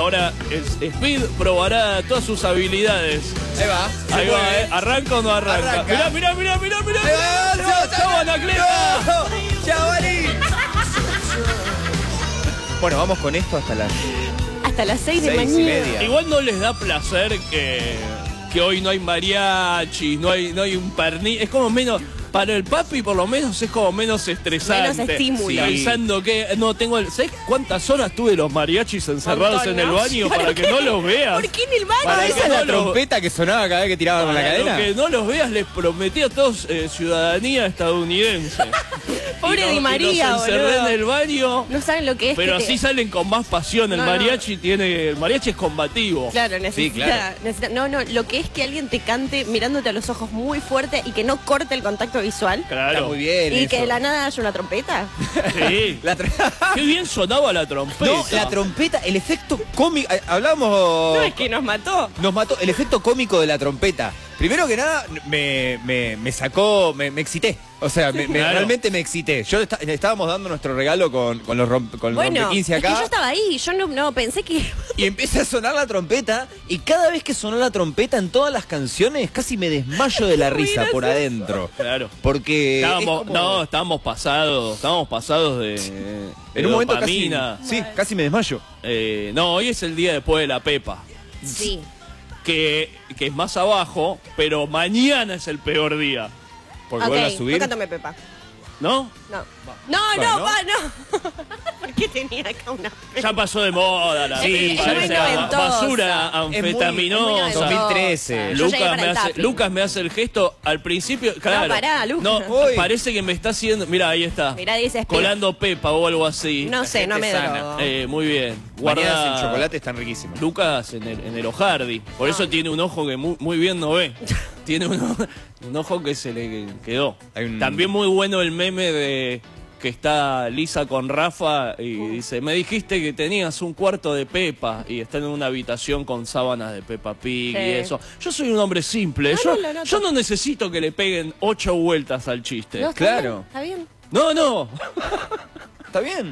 ahora Speed probará todas sus habilidades. Ahí va. ¿Arranca o no arranca? Arranca. Mirá. Ahí va. ¡Chau, Anacleta! ¡Chau, Ali! Bueno, vamos con esto Hasta las 6 de 6:30. Igual no les da placer que hoy no hay mariachi, no hay un pernil. Es como menos... Para el papi, por lo menos, es como menos estresante. Menos estímulo. Sí. Pensando que no tengo ¿sabés cuántas horas tuve los mariachis encerrados en el baño para que no los veas? ¿Por qué en el baño? Para que esa es no la lo- trompeta que sonaba cada vez que tiraban con la Para cadena. que no los veas, les prometí a todos ciudadanía estadounidense. Pobre Y Di María, los encerré boludo. en el baño. No saben lo que es. Pero que así salen con más pasión. El No, mariachi el mariachi es combativo. Claro, necesita, claro. No, lo que es que alguien te cante mirándote a los ojos muy fuerte y que no corte el contacto visual. Claro. Está muy bien Y eso. que de la nada haya una trompeta. Sí. Qué bien sonaba la trompeta. No, la trompeta, el efecto cómico. Hablábamos. No, es que nos mató. Nos mató el efecto cómico de la trompeta. Primero que nada, me sacó, me excité. O sea, Claro. realmente me excité. Estábamos dando nuestro regalo con los Bueno, rompequince es que acá. yo estaba ahí, yo no pensé que... Y empieza a sonar la trompeta. Y cada vez que sonó la trompeta en todas las canciones, casi me desmayo de la risa por adentro. Claro. Porque. Estábamos pasados de En un momento casi. dopamina. Sí, casi me desmayo. No, hoy es el día después de la Pepa. Sí. Que es más abajo, pero mañana es el peor día. Porque Ok, vuelve a subir. no cántame Pepa. ¿No? No. Bueno. No. ¿Por qué tenía acá una Pepa? Ya pasó de moda la Sí, Pepa, ya muy esa noventosa. basura Es muy anfetaminosa. 2013. Yo llegué para el tapping. Lucas me hace el gesto al principio. Claro. pará, Lucas. No, Uy. parece que me está haciendo. Mira, ahí está. Mirá, dice Speed. Colando Pepa o algo así. No sé, no me sana. drogo. Muy bien. Guardadas Guarda en chocolate están riquísimas. Lucas en el Ojardi. Por eso tiene un ojo que muy bien no ve. Tiene un ojo que se le quedó. Hay un- También muy bueno el meme de que está Lisa con Rafa y dice, me dijiste que tenías un cuarto de Pepa y están en una habitación con sábanas de Peppa Pig Sí. y eso. Yo soy un hombre simple. No, yo, no, lo noto. yo no necesito que le peguen 8 vueltas al chiste. No, está Claro. bien, Está bien. No. Está bien.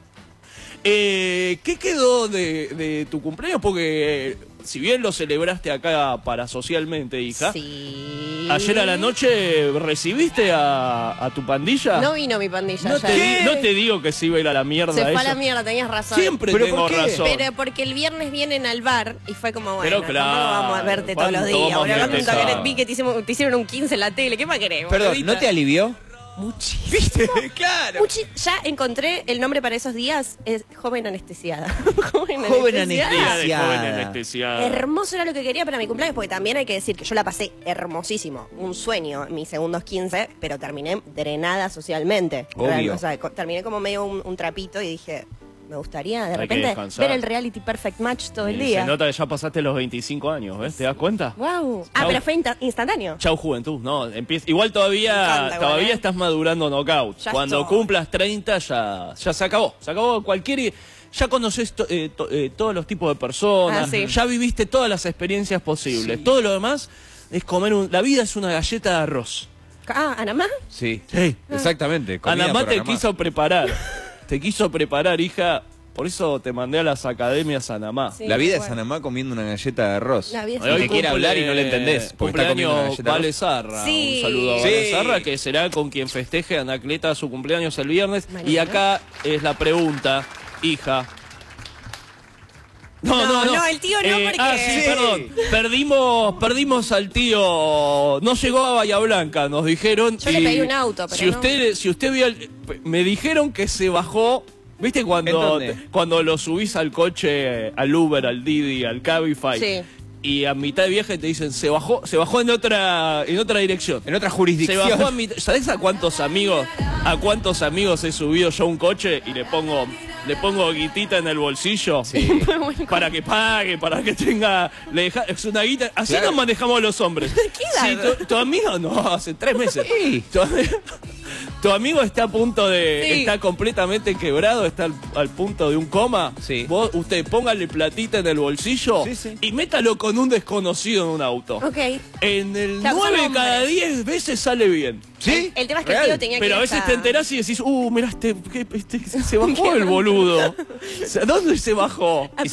¿Qué quedó de tu cumpleaños? Porque si bien lo celebraste acá parasocialmente, hija, Sí. ayer a la noche recibiste a tu pandilla. No vino mi pandilla No ayer. no te digo que se iba a ir a la mierda. Se fue a eso. la mierda, tenías razón. Siempre ¿Pero tengo por qué? razón. Pero porque el viernes vienen al bar y fue como, bueno, Pero claro, tampoco vamos a verte todos los ¿cuánto días. vamos Bueno, a acá empezar? también vi que te hicieron un 15 en la tele. ¿Qué más queremos? Perdón, bebita? ¿no te alivió? Muchísimo. ¿Viste? Claro. Ya encontré el nombre para esos días, es joven anestesiada. Joven Día anestesiada. de joven anestesiada. Hermoso era lo que quería para mi cumpleaños, porque también hay que decir que yo la pasé hermosísimo. Un sueño, mis segundos 15, pero terminé drenada socialmente. Obvio. O sea, terminé como medio un trapito y dije, me gustaría de Hay que repente descansar. ver el reality Perfect Match todo el Se día. nota que ya pasaste los 25 años, ¿ves? ¿Te das cuenta? Wow. Chau. Pero fue instantáneo. Chau juventud, no, igual Me todavía encanta, igual, ¿eh? estás madurando knockout. Ya Cuando estoy. cumplas 30 ya se acabó. Se acabó cualquier. Ya conoces todos los tipos de personas, Ah, sí. ya viviste todas las experiencias posibles. Sí. Todo lo demás es comer la vida es una galleta de arroz. Ah, ¿Anamá? Sí. Sí. Exactamente. comida Anamá por te Anamá. quiso preparar. Te quiso preparar, hija. Por eso te mandé a las academias Anamá. Sí, La vida es bueno. Anamá comiendo una galleta de arroz. La vida es Hoy que quiere cumple- hablar y no le entendés, porque está comiendo una cumpleaños galleta de Vale arroz. Zarra. Sí. Un saludo a Sí. Vale Zarra, que será con quien festeje Anacleta su cumpleaños el viernes. Mañana. Y acá es la pregunta, hija. No, el tío no, porque- sí, Sí. perdón. Perdimos al tío. No llegó a Bahía Blanca, nos dijeron. Yo le y pedí un auto, pero si usted vio me dijeron que se bajó. ¿Viste ¿En cuando, dónde? cuando lo subís al coche, al Uber, al Didi, al Cabify? Sí. Y a mitad de viaje te dicen, se bajó en otra dirección. En otra Se jurisdicción. bajó a mitad. ¿Sabés a cuántos amigos he subido yo a un coche y le pongo guitita en el bolsillo? Sí. Para que pague, para que tenga. Es una guita. Así Claro. nos manejamos los hombres. ¿Qué edad? Sí, tu amigo no, hace 3 meses. Sí. Tu amigo está a punto de. Sí. Está completamente quebrado, está al punto de un coma. Sí. Usted póngale platita en el bolsillo Sí, sí. y métalo con un desconocido en un auto. Ok. En el Claro, son 9 hombres. cada 10 veces sale bien. ¿Sí? El tema es que Real. el tío tenía que Pero ir a veces hasta- te enterás y decís, mirá, se bajó el boludo. O sea, ¿dónde se bajó?